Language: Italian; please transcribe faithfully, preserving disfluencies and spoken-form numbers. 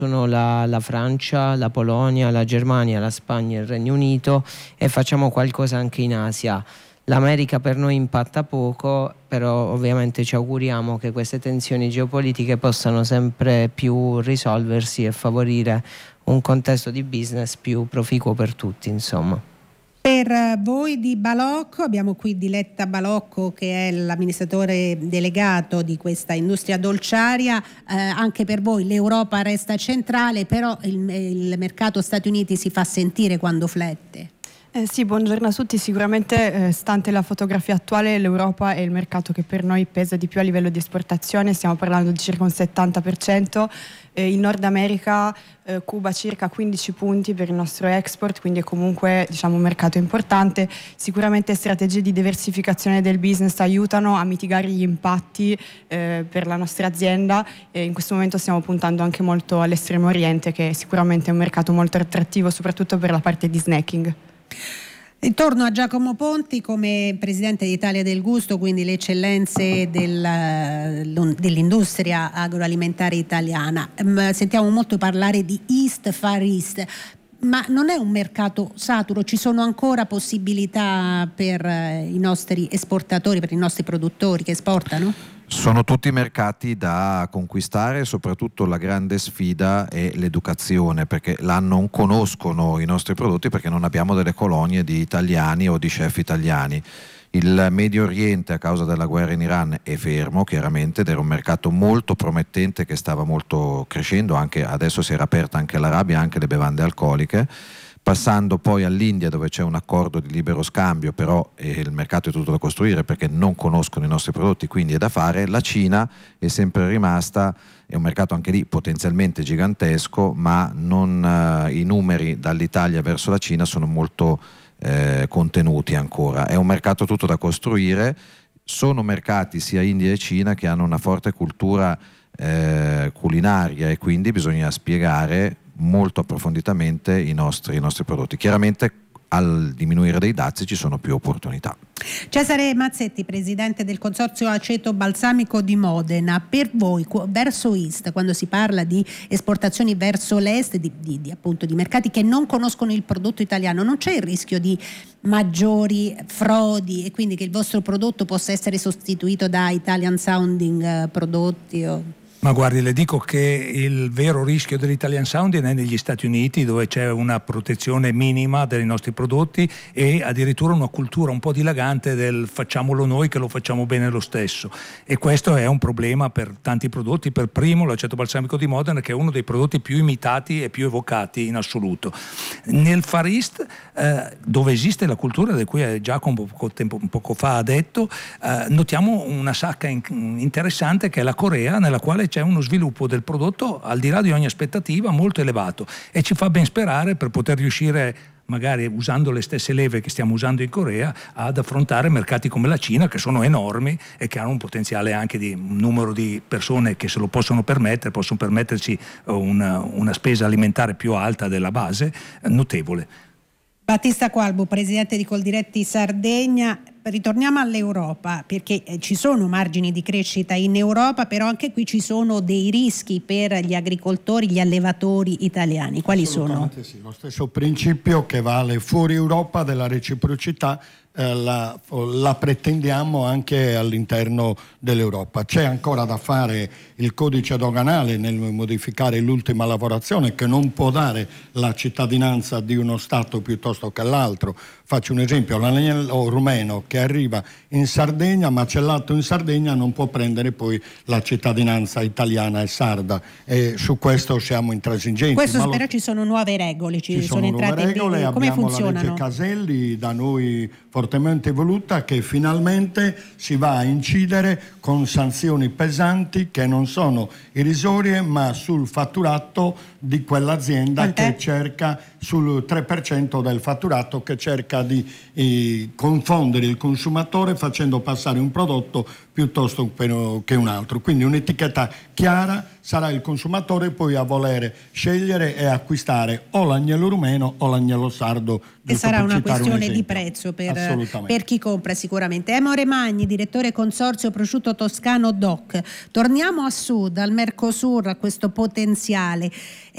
sono la, la Francia, la Polonia, la Germania, la Spagna e il Regno Unito, e facciamo qualcosa anche in Asia. L'America per noi impatta poco, però ovviamente ci auguriamo che queste tensioni geopolitiche possano sempre più risolversi e favorire un contesto di business più proficuo per tutti, insomma. Per voi di Balocco, abbiamo qui Diletta Balocco che è l'amministratore delegato di questa industria dolciaria, eh, anche per voi l'Europa resta centrale, però il, il mercato Stati Uniti si fa sentire quando flette. Eh sì, buongiorno a tutti. Sicuramente, eh, stante la fotografia attuale, l'Europa è il mercato che per noi pesa di più a livello di esportazione, stiamo parlando di circa un settanta per cento. Eh, in Nord America eh, Cuba circa quindici punti per il nostro export, quindi è comunque, diciamo, un mercato importante. Sicuramente strategie di diversificazione del business aiutano a mitigare gli impatti eh, per la nostra azienda, e in questo momento stiamo puntando anche molto all'Estremo Oriente, che è sicuramente un mercato molto attrattivo soprattutto per la parte di snacking. E torno a Giacomo Ponti come presidente di Italia del Gusto, quindi le eccellenze del, dell'industria agroalimentare italiana. Sentiamo molto parlare di East, Far East, ma non è un mercato saturo? Ci sono ancora possibilità per i nostri esportatori, per i nostri produttori che esportano? Sono tutti mercati da conquistare, soprattutto la grande sfida è l'educazione, perché là non conoscono i nostri prodotti perché non abbiamo delle colonie di italiani o di chef italiani. Il Medio Oriente, a causa della guerra in Iran, è fermo chiaramente ed era un mercato molto promettente che stava molto crescendo, anche adesso si era aperta anche l'Arabia, anche le bevande alcoliche. Passando poi all'India, dove c'è un accordo di libero scambio, però eh, il mercato è tutto da costruire perché non conoscono i nostri prodotti, quindi è da fare. La Cina è sempre rimasta, è un mercato anche lì potenzialmente gigantesco, ma non, eh, i numeri dall'Italia verso la Cina sono molto eh, contenuti ancora. È un mercato tutto da costruire. Sono mercati sia India e Cina che hanno una forte cultura eh, culinaria, e quindi bisogna spiegare molto approfonditamente i nostri, i nostri prodotti. Chiaramente al diminuire dei dazi ci sono più opportunità. Cesare Mazzetti, presidente del Consorzio Aceto Balsamico di Modena, per voi verso Est, quando si parla di esportazioni verso l'Est, di, di, di, appunto, di mercati che non conoscono il prodotto italiano, non c'è il rischio di maggiori frodi e quindi che il vostro prodotto possa essere sostituito da Italian sounding prodotti? O... Ma guardi, le dico che il vero rischio dell'Italian sounding è negli Stati Uniti, dove c'è una protezione minima dei nostri prodotti e addirittura una cultura un po' dilagante del facciamolo noi che lo facciamo bene lo stesso, e questo è un problema per tanti prodotti. Per primo l'aceto balsamico di Modena, che è uno dei prodotti più imitati e più evocati in assoluto. Nel Far East, eh, dove esiste la cultura di cui Giacomo poco, tempo, poco fa ha detto, eh, notiamo una sacca in, interessante che è la Corea, nella quale c'è uno sviluppo del prodotto al di là di ogni aspettativa molto elevato, e ci fa ben sperare per poter riuscire, magari usando le stesse leve che stiamo usando in Corea, ad affrontare mercati come la Cina, che sono enormi e che hanno un potenziale anche di un numero di persone che se lo possono permettere, possono permetterci una, una spesa alimentare più alta della base, notevole. Battista Qualbo, presidente di Coldiretti Sardegna. Ritorniamo all'Europa, perché ci sono margini di crescita in Europa, però anche qui ci sono dei rischi per gli agricoltori, gli allevatori italiani. Quali sono? Sì, lo stesso principio che vale fuori Europa della reciprocità eh, la, la pretendiamo anche all'interno dell'Europa. C'è ancora da fare il codice doganale nel modificare l'ultima lavorazione, che non può dare la cittadinanza di uno Stato piuttosto che l'altro. Faccio un esempio: l'agnello rumeno che arriva in Sardegna, macellato in Sardegna, non può prendere poi la cittadinanza italiana e sarda, e su questo siamo intransigenti. Questo Ma però lo... ci sono nuove regole, ci, ci sono, sono entrate nuove regole, in... Come abbiamo funzionano? la legge Caselli, da noi fortemente voluta, che finalmente si va a incidere con sanzioni pesanti che non sono irrisorie, ma sul fatturato di quell'azienda. Quant'è? Che cerca sul tre per cento del fatturato, che cerca di eh, confondere il consumatore facendo passare un prodotto piuttosto che un altro. Quindi un'etichetta chiara, sarà il consumatore poi a volere scegliere e acquistare o l'agnello rumeno o l'agnello sardo. E sarà una questione un di prezzo per, per chi compra sicuramente. Emore Magni, direttore consorzio prosciutto toscano D O C. Torniamo a sud, al Mercosur, a questo potenziale.